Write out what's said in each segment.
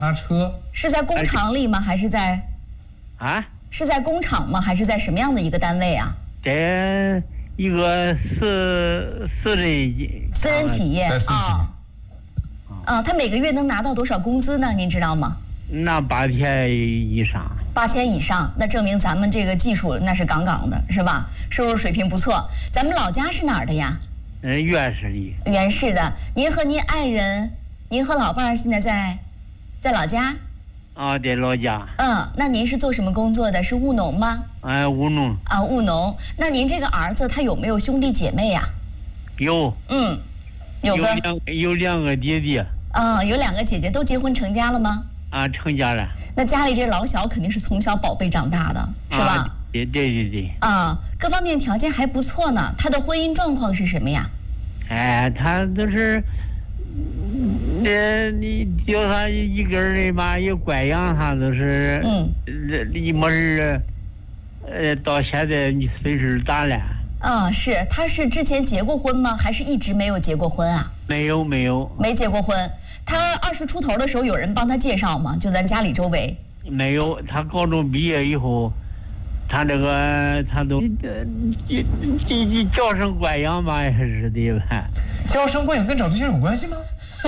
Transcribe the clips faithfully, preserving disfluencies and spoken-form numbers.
拉车是在工厂里吗？还是在？ 啊？ 是在工厂吗？还是在什么样的一个单位啊？ 在一个私私人私人企业在私企。 啊。啊，他每个月能拿到多少工资呢？您知道吗？ 那八千以上。 八千以上，那证明咱们这个技术那是杠杠的，是吧？收入水平不错。咱们老家是哪儿的呀？ 嗯，原市里。 原市的。您和您爱人，您和老伴儿现在在，在老家？ 啊，在老家。 嗯，那您是做什么工作的？是务农吗？ 哎，务农。 啊，务农。那您这个儿子他有没有兄弟姐妹呀？ 有。 嗯，有个。 有两有两个弟弟。 啊，有两个姐姐都结婚成家了吗？ 啊，成家了。 那家里这老小肯定是从小宝贝长大的，是吧？ 啊、对对对对。 啊，各方面条件还不错呢。他的婚姻状况是什么呀？ 哎，他都是，呃，你叫他一个人吧，也管养他都是， 嗯， 你没事，呃，到现在你岁数大了。 啊，是，他是之前结过婚吗？还是一直没有结过婚啊？ 没有没有。没结过婚。他二十出头的时候，有人帮他介绍吗？就咱家里周围。 没有，他高中毕业以后，他这个他都这这娇生惯养吧，还是的吧。 娇生惯养跟找对象有关系吗？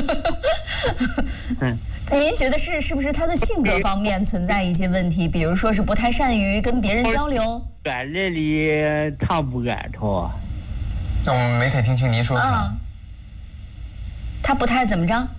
嗯，您觉得是是不是他的性格方面存在一些问题？比如说是不太善于跟别人交流。 干这里他不干，头。 那我没太听清您说啥。 嗯。他不太怎么着？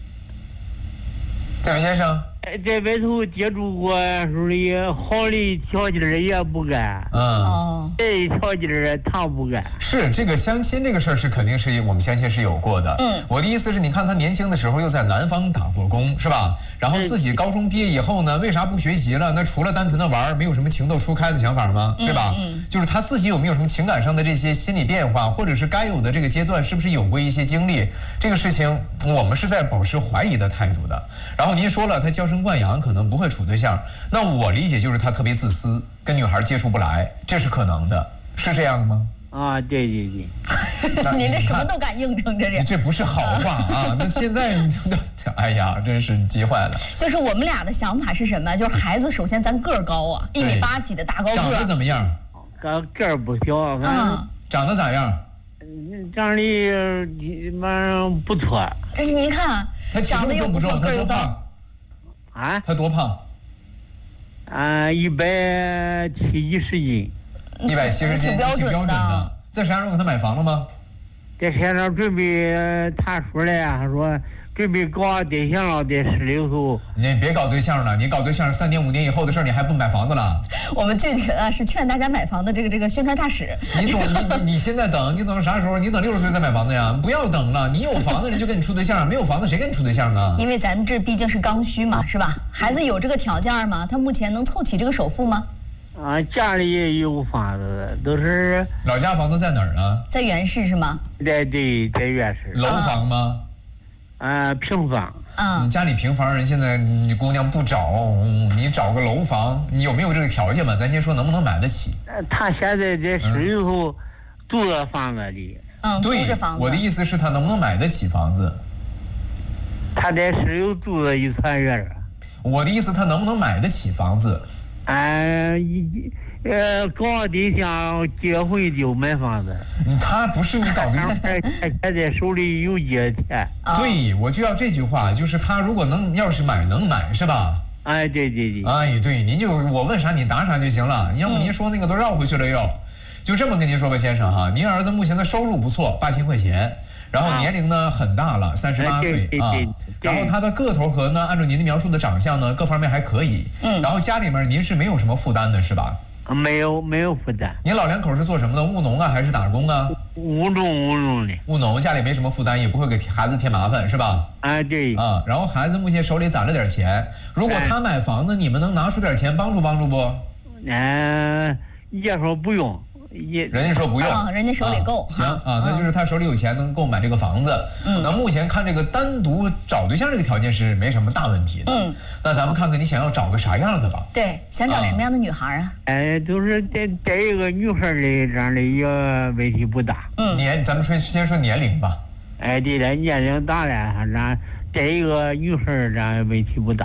这位先生， 在外头接触过时候里好的条件也不干， 嗯， 这条件他不干。 是这个相亲这个事儿是肯定是我们相信是有过的。 嗯， 我的意思是，你看他年轻的时候又在南方打过工，是吧？然后自己高中毕业以后呢，为啥不学习了？那除了单纯的玩，没有什么情窦初开的想法吗？对吧？ 嗯， 就是他自己有没有什么情感上的这些心理变化，或者是该有的这个阶段是不是有过一些经历？这个事情我们是在保持怀疑的态度的。然后您说了，他娇生惯养，可能不会处对象。那我理解就是他特别自私，跟女孩接触不来，这是可能的，是这样吗？ 啊，对对对。 您这什么都敢硬撑着这。 这不是好话啊！那现在你这，哎呀，真是急坏了。 就是我们俩的想法是什么？就是孩子首先咱个儿高啊，一米八几的大高个。 长得怎么样？ 个个儿不小，反正。 长得咋样？ 长得蛮不错。 这是您看。 他体重重不重？他多胖？ 啊？ 他多胖？ 啊，一百七十斤。 一百七十斤， 挺标准的。 在石家庄给他买房了吗？ 在石家庄准备，他说了呀，他说准备搞对象了，在十六岁。 你别搞对象了，你搞对象三年五年以后的事儿，你还不买房子了？ 我们俊臣啊，是劝大家买房的这个这个宣传大使。 你等你你你现在等，你等啥时候？你等六十岁再买房子呀？不要等了，你有房子人就跟你处对象，没有房子谁跟你处对象啊？ 因为咱们这毕竟是刚需嘛，是吧？孩子有这个条件吗？他目前能凑齐这个首付吗？ 啊，家里也有房子，都是。 老家房子在哪儿啊？ 在原市是吗？ 对对，在原市。 楼房吗？ 啊，平房。 嗯。 你家里平房，人现在你姑娘不找，你找个楼房，你有没有这个条件吧？咱先说能不能买得起？ 他现在在十六后租的房子里。 嗯，租着房子。 我的意思是，他能不能买得起房子？ 他在十六租了一三月。 我的意思，他能不能买得起房子？ 哎，一呃，搞对象结婚就买房子。 他不是你搞对象， 他现在手里有些钱。 对，我就要这句话，就是他如果能，要是买能买是吧？ 哎，对对对。 哎，对，您就我问啥你答啥就行了，要不您说那个都绕回去了又。就这么跟您说吧，先生哈，您儿子目前的收入不错，八千块钱。然后年龄呢很大了，三十八岁啊。然后他的个头和呢，按照您的描述的长相呢，各方面还可以。 嗯。 然后家里面您是没有什么负担的，是吧？ 没有，没有负担。 您老两口是做什么的？务农啊，还是打工啊？ 务农，务农的。 务农，家里没什么负担，也不会给孩子添麻烦，是吧？ 啊，对。 啊，然后孩子目前手里攒了点钱，如果他买房子，你们能拿出点钱帮助帮助不？ 嗯，也说不用。 人家说不用， 啊、人家手里够。 啊行啊，那就是他手里有钱，能购买这个房子。 嗯， 那目前看这个单独找对象这个条件是没什么大问题的。 嗯， 那咱们看看你想要找个啥样的吧。 对，想找什么样的女孩啊？ 哎，就是带带一个女孩的这样的也问题不大。 嗯， 年，咱们说先说年龄吧。 哎，对了，年龄大了，咱带一个女孩这样问题不大。